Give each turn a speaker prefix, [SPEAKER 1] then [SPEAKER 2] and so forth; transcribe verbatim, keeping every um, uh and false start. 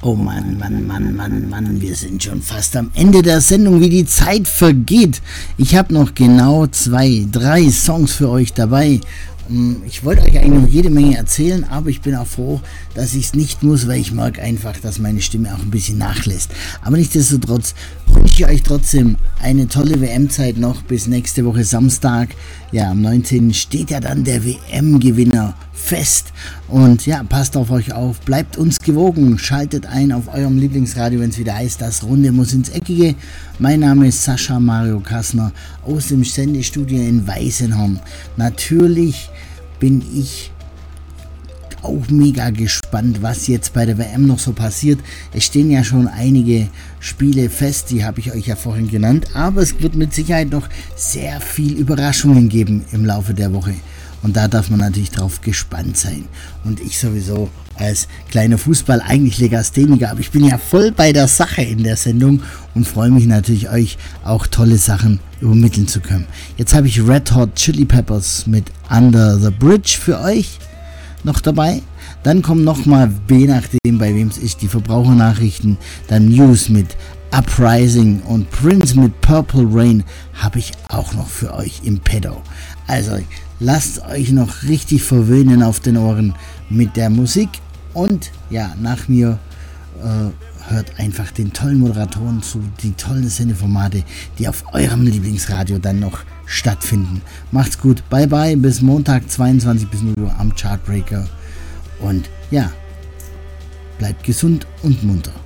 [SPEAKER 1] Oh Mann, Mann, Mann, Mann, Mann, wir sind schon fast am Ende der Sendung, wie die Zeit vergeht. Ich habe noch genau zwei, drei Songs für euch dabei. Ich wollte euch eigentlich noch jede Menge erzählen, aber ich bin auch froh, dass ich es nicht muss, weil ich merke einfach, dass meine Stimme auch ein bisschen nachlässt. Aber nichtsdestotrotz wünsche ich euch trotzdem eine tolle W M-Zeit noch bis nächste Woche Samstag. Ja, am neunzehnten steht ja dann der W M-Gewinner fest. Und ja, passt auf euch auf, bleibt uns gewogen, schaltet ein auf eurem Lieblingsradio, wenn es wieder heißt, das Runde muss ins Eckige. Mein Name ist Sascha Mario Kassner aus dem Sendestudio in Weißenhorn. Natürlich bin ich auch mega gespannt, was jetzt bei der W M noch so passiert. Es stehen ja schon einige Spiele fest, die habe ich euch ja vorhin genannt, aber es wird mit Sicherheit noch sehr viel Überraschungen geben im Laufe der Woche. Und da darf man natürlich drauf gespannt sein. Und ich sowieso als kleiner Fußball eigentlich Legastheniker, aber ich bin ja voll bei der Sache in der Sendung und freue mich natürlich, euch auch tolle Sachen übermitteln zu können. Jetzt habe ich Red Hot Chili Peppers mit Under the Bridge für euch noch dabei. Dann kommen nochmal, je nachdem bei wem es ist, die Verbrauchernachrichten, dann News mit Uprising und Prince mit Purple Rain habe ich auch noch für euch im Pedo. Also lasst euch noch richtig verwöhnen auf den Ohren mit der Musik und ja, nach mir äh, hört einfach den tollen Moderatoren zu, die tollen Sendeformate, die auf eurem Lieblingsradio dann noch stattfinden. Macht's gut, bye bye, bis Montag zweiundzwanzig bis null Uhr am Chartbreaker und ja, bleibt gesund und munter.